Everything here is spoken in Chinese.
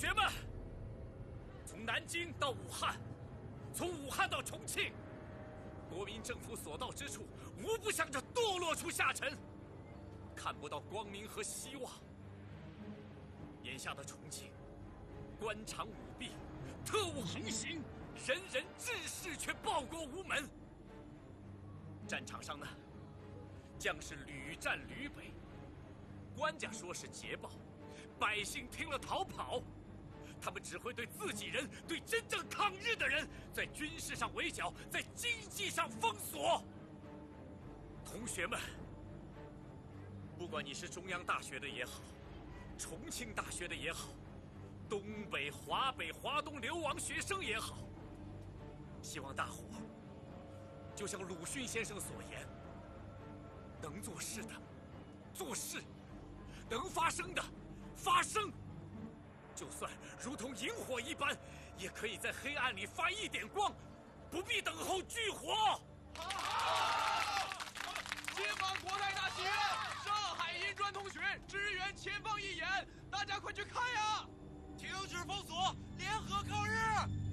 学们，从南京到武汉，从武汉到重庆，国民政府所到之处，无不向着堕落处下沉，看不到光明和希望。眼下的重庆，官场舞弊，特务横行，人人志士却报国无门。战场上呢，将士屡战屡北，官家说是捷报，百姓听了逃跑。他们只会对自己人、对真正抗日的人，在军事上围剿，在经济上封锁。同学们，不管你是中央大学的也好，重庆大学的也好，东北、华北、华东流亡学生也好，希望大伙就像鲁迅先生所言，能做事的做事，能发声的发声。就算如同萤火一般，也可以在黑暗里发一点光，不必等候炬火。 解放国泰大戏院，上海银专同学支援前方一演，大家快去看呀！ 停止封锁，联合抗日！